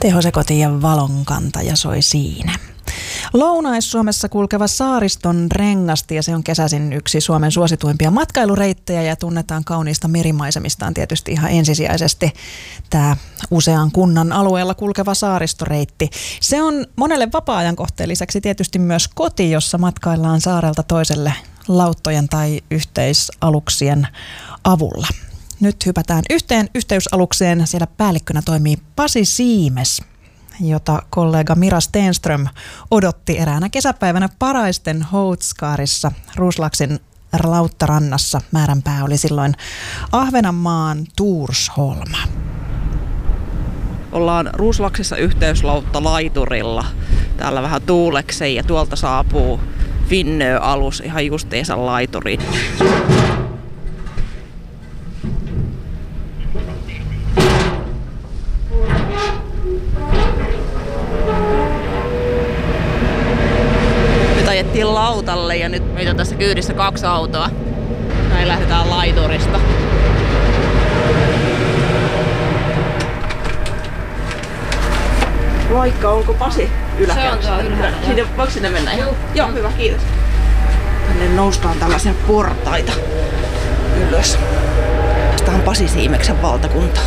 Tehosekoti ja valonkantaja soi siinä. Lounais-Suomessa kulkeva Saariston rengastie, se on kesäisin yksi Suomen suosituimpia matkailureittejä ja tunnetaan kauniista merimaisemistaan tietysti ihan ensisijaisesti tämä usean kunnan alueella kulkeva saaristoreitti. Se on monelle vapaa-ajankohteen lisäksi tietysti myös koti, jossa matkaillaan saarelta toiselle lauttojen tai yhteisaluksien avulla. Nyt hypätään yhteen yhteysalukseen. Siellä päällikkönä toimii Pasi Siimes, jota kollega Mira Stenström odotti eräänä kesäpäivänä Paraisten Houtskaarissa Ruuslaksin lauttarannassa. Määränpää oli silloin Ahvenanmaan Tuursholma. Ollaan Ruuslaksissa yhteyslautta laiturilla. Täällä vähän tuulekseen ja tuolta saapuu Finnö-alus ihan justiinsa laituriin. Ajettiin lautalle ja nyt meitä on tässä kyydissä 2 autoa. Näin lähdetään laiturista. Moikka, onko Pasi yläkäytössä? Se on ylhäällä. Voiko sinne mennä? Joo, hyvä, kiitos. Tänne noustaan tällaisia portaita ylös. Tästä on Pasi Siimeksen valtakunta.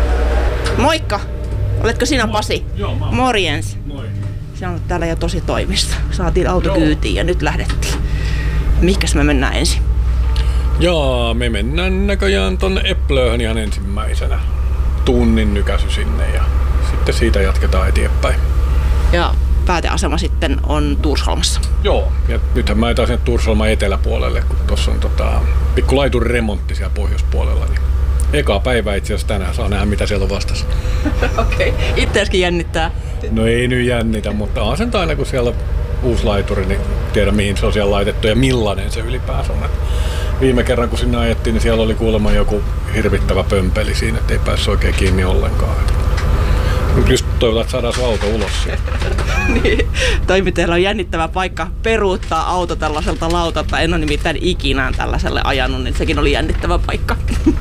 Moikka! Oletko sinä Pasi? Joo, mä oon. Morjens. Moi. Se on täällä jo tosi toimista. Saatiin auto kyytiin ja nyt lähdettiin. Mihinkäs me mennään ensin? Jaa, me mennään näköjään tonne Eplööhön ihan ensimmäisenä. Tunnin nykäsy sinne ja sitten siitä jatketaan eteenpäin. Ja pääteasema sitten on Tuursholmassa. Joo, ja nythän mä ajetaan sinne Tuursholman eteläpuolelle, kun tuossa on pikku laiturin remontti siellä pohjoispuolella. Niin eka päivä itse asiassa tänään, saa nähdä mitä siellä on vastassa. Okei, itseäskin jännittää. No ei nyt jännitä, mutta on sen aina kun siellä on uusi laituri, niin tiedä mihin se on siellä laitettu ja millainen se ylipäänsä on. Viime kerran kun sinne ajettiin, niin siellä oli kuulemma joku hirvittävä pömpeli siinä, ettei päässyt oikein kiinni ollenkaan. Nyt just toivotaan, että saadaan sun auto ulos siitä. Niin, toimittajalla on jännittävä paikka peruuttaa auto tällaiselta lautalta. En ole nimittäin ikinä tällaiselle ajanut, niin sekin oli jännittävä paikka.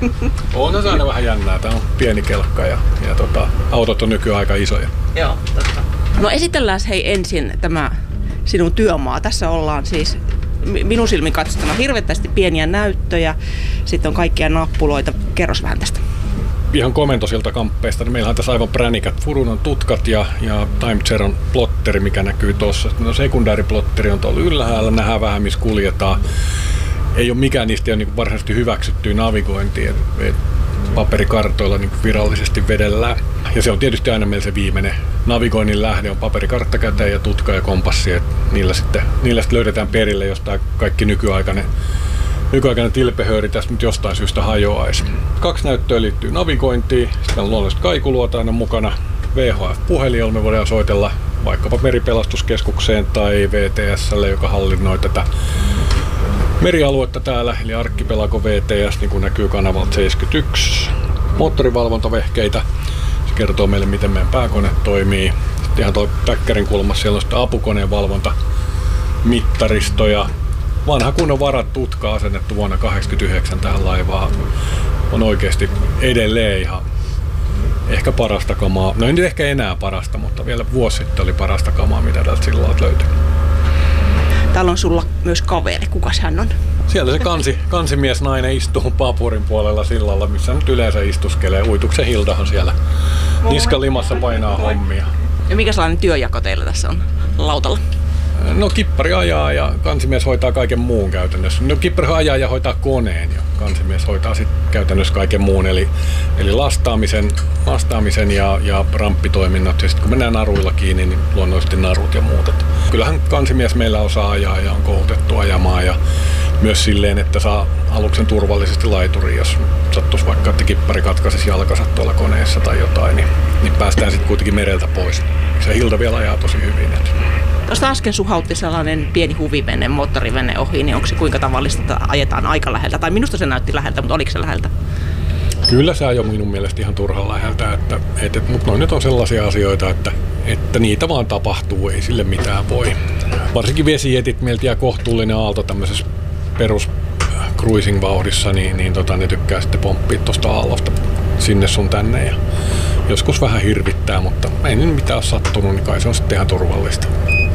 On se aina vähän jännää. Tämä on pieni kelkka ja autot on nykyään aika isoja. Joo, totta. No esitellään hei ensin tämä sinun työmaa. Tässä ollaan siis minun silmin katsottuna hirveästi pieniä näyttöjä. Sitten on kaikkia nappuloita. Kerros vähän tästä. Ihan komentosilta kamppeista, niin meillä on tässä aivan pränikät Furunon tutkat ja Time Zeron plotteri, mikä näkyy tuossa. No sekundääriplotteri on tuolla ylhäällä, nähdään vähän missä kuljetaan. Ei ole mikään niistä ole niin varsinaisesti hyväksyttyä navigointia, paperikartoilla niin virallisesti vedellään. Ja se on tietysti aina meillä se viimeinen navigoinnin lähde, on paperikarttakäteen ja tutka ja kompassi. Niillä sitten löydetään perille, jos tämä kaikki nykyaikainen tilpehööri tässä nyt jostain syystä hajoaisi. 2 näyttöä liittyy navigointiin, sitten on luonnollisesti kaikuluota aina mukana. VHF-puhelin, jolla me voidaan soitella vaikkapa Meripelastuskeskukseen tai VTS:lle, joka hallinnoi tätä merialuetta täällä, eli Arkkipelago VTS, niin kuin näkyy kanavalta 71. Moottorivalvontavehkeitä, se kertoo meille miten meidän pääkone toimii. Sitten ihan tuo päkkärin kulmassa siellä on sitten apukoneen valvontamittaristo ja vanha kunnon varatutka asennettu vuonna 1989 tähän laivaan. On oikeasti edelleen ihan ehkä parasta kamaa. No ei nyt ehkä enää parasta, mutta vielä vuosi sitten oli parasta kamaa, mitä täältä sillalta löytyi. Täällä on sulla myös kaveri. Kukas hän on? Siellä se kansimies nainen istuu Paapurin puolella sillalla, missä nyt yleensä istuskelee. Uituksen Hildahan siellä niskalimassa painaa hommia. Ja mikä sellainen työjako teillä tässä on lautalla? No kippari ajaa ja kansimies hoitaa kaiken muun käytännössä. No kippari ajaa ja hoitaa koneen ja kansimies hoitaa sitten käytännössä kaiken muun. Eli lastaamisen ja ramppitoiminnot. Ja sitten kun mennään naruilla kiinni, niin luonnollisesti narut ja muut. Et kyllähän kansimies meillä osaa ajaa ja on koulutettu ajamaan. Ja myös silleen, että saa aluksen turvallisesti laituriin, jos sattuisi vaikka, että kippari katkaisisi jalkansa tuolla koneessa tai jotain, niin päästään sitten kuitenkin mereltä pois. Se Hilda vielä ajaa tosi hyvin. Tuosta äsken suhautti sellainen pieni huvivene, moottorivene ohi, niin onko se kuinka tavallista, että ajetaan aika läheltä? Tai minusta se näytti läheltä, mutta oliko se läheltä? Kyllä se ajoi minun mielestä ihan turhan läheltä, mutta noin nyt on sellaisia asioita, että niitä vaan tapahtuu, ei sille mitään voi. Varsinkin vesijetit meiltä jää kohtuullinen aalto tämmöisessä perus cruising-vauhdissa, niin ne tykkää sitten pomppia tuosta aallosta sinne sun tänne. Ja joskus vähän hirvittää, mutta ei nyt mitään ole sattunut, niin kai se on sitten ihan turvallista.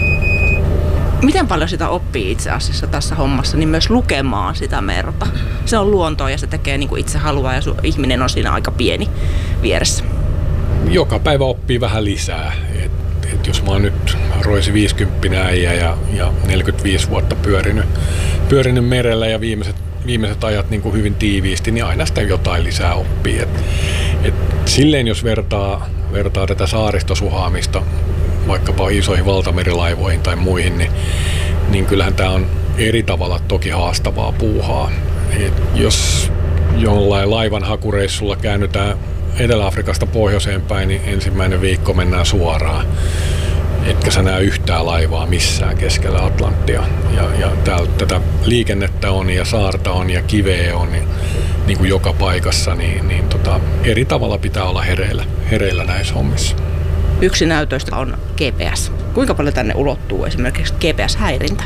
Miten paljon sitä oppii itse asiassa tässä hommassa, niin myös lukemaan sitä merta? Se on luontoa ja se tekee niin kuin itse haluaa ja ihminen on siinä aika pieni vieressä. Joka päivä oppii vähän lisää. Et jos mä oon nyt roisi 50 äijä ja 45 vuotta pyörinyt merellä ja viimeiset ajat niin kuin hyvin tiiviisti, niin aina sitä jotain lisää oppii. Et silleen jos vertaa tätä saaristosuhaamista vaikkapa isoihin valtamerilaivoihin tai muihin, niin kyllähän tämä on eri tavalla toki haastavaa puuhaa. Et jos jollain laivan hakureissulla käännytään Etelä-Afrikasta pohjoiseen päin, niin ensimmäinen viikko mennään suoraan. Etkä sä näe yhtään laivaa missään keskellä Atlanttia. Ja tätä liikennettä on ja saarta on ja kiveä on niin kuin joka paikassa, niin eri tavalla pitää olla hereillä näissä hommissa. Yksi näytöistä on GPS. Kuinka paljon tänne ulottuu esimerkiksi GPS-häirintä?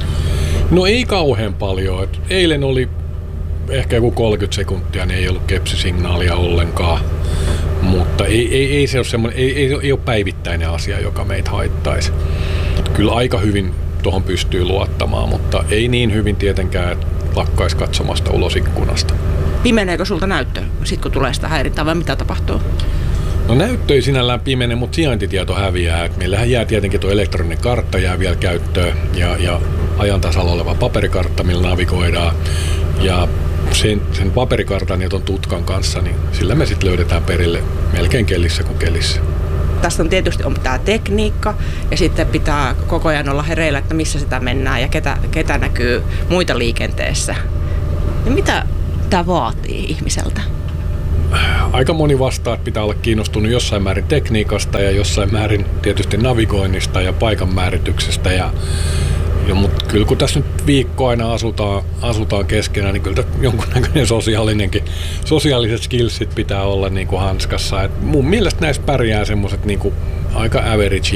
No ei kauhean paljon. Eilen oli ehkä joku 30 sekuntia, niin ei ollut kepsisignaalia ollenkaan. Mutta ei se ole semmoinen, ei ole päivittäinen asia, joka meitä haittaisi. Kyllä aika hyvin tuohon pystyy luottamaan, mutta ei niin hyvin tietenkään, että lakkaisi katsomasta ulos ikkunasta. Pimeneekö sulta näyttö, sit kun tulee sitä häirintää, vai mitä tapahtuu? No näyttö ei sinällään pimene, mutta sijaintitieto häviää. Et meillähän jää tietenkin tuo elektroninen kartta jää vielä käyttöön ja ajan tasalla oleva paperikartta, millä navigoidaan. Ja sen paperikartan ja ton tutkan kanssa, niin sillä me sitten löydetään perille melkein kelissä kuin kelissä. Tässä on tietysti tämä tekniikka ja sitten pitää koko ajan olla hereillä, että missä sitä mennään ja ketä näkyy muita liikenteessä. Ja mitä tämä vaatii ihmiseltä? Aika moni vastaa, että pitää olla kiinnostunut jossain määrin tekniikasta ja jossain määrin tietysti navigoinnista ja paikan määrityksestä. Mutta kyllä kun tässä nyt viikko aina asutaan keskenään, niin kyllä jonkunnäköinen sosiaaliset skillsit pitää olla niin kuin hanskassa. Et mun mielestä näissä pärjää semmoiset niin kuin aika average